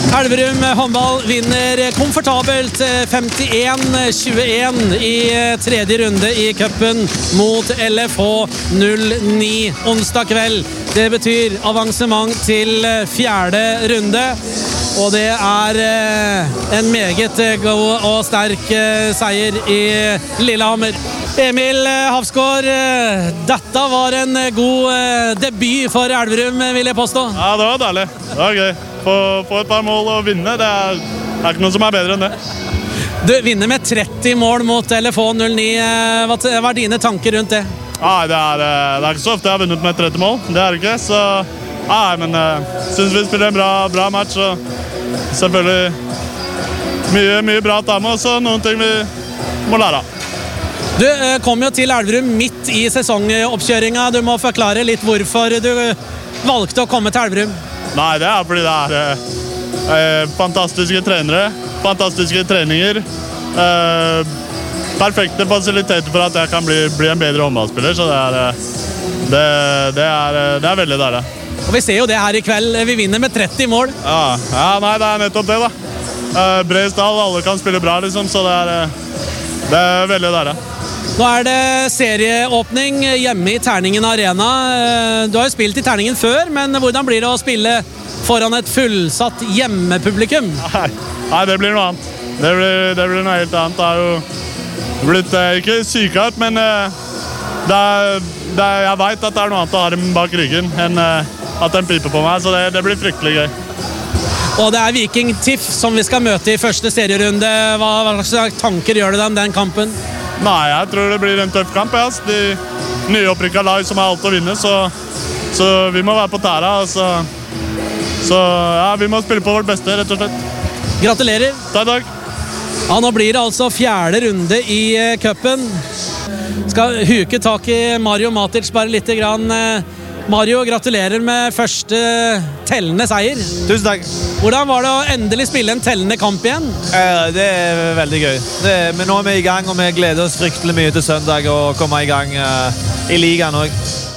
Elverum håndball vinner komfortabelt 51-21 i tredje runde i cupen mot LFH 09 onsdag kveld. Det betyr avansement til fjerde runde, og det er en meget god og sterk seier i Lillehammer. Emil Hafsgaard, dette var en god debut for Elverum, vil jeg påstå. Ja, det var deilig. Det var gøy. Få et par mål og vinne, det er ikke noe som er bedre enn det. Du vinner med 30 mål mot LFH 09. Hva er dine tanker rundt det? Nei, det er ikke så ofte jeg har vunnet med 30 mål. Det er det ikke, så... Nei, men jeg synes vi spiller en bra match, og selvfølgelig mye bra å ta med, og så noen ting vi må lære av. Du kom jo til Elverum midt i sesongoppkjøringa. Du må forklare litt hvorfor du valgte å komme til Elverum. Nei, det er fordi det er fantastiske trenere, fantastiske treninger, perfekte fasiliteter for at jeg kan bli en bedre håndballspiller, så det er veldig deilig. Og vi ser jo det her i kveld, vi vinner med 30 mål. Ja, nei, det er nettopp det da. Bred stall, alle kan spille bra liksom, så det er veldig deilig. Nå er det serieåpning hjemme i Terningen Arena. Du har jo spilt i Terningen før, men hvordan blir det å spille foran et fullsatt hjemmepublikum? Nei, det blir noe annet. Det blir noe helt annet. Det har jo blitt ikke sykeart, men jeg vet at det er noe annet å ha dem bak ryggen enn at den piper på meg, så det blir fryktelig gøy. Og det er Viking TIFF som vi skal møte i første serierunde. Hva slags tanker gjør du deg om den kampen? Nei, jeg tror det blir en tøff kamp. Ja. De nyopprykka lag som har alt å vinne, så vi må være på tæra. Så ja, vi må spille på vårt beste, rett og slett. Gratulerer. Takk. Ja, nå blir det altså fjerde runde i cupen. Skal huke tak i Mario Matic bare litt grann. Mario, gratulerer med første tellende seier. Tusen takk. Hvordan var det å endelig spille en tellende kamp igjen? Det er veldig gøy. Men nå er vi i gang, og vi gleder oss fryktelig mye til søndag og komme i gang i ligaen også.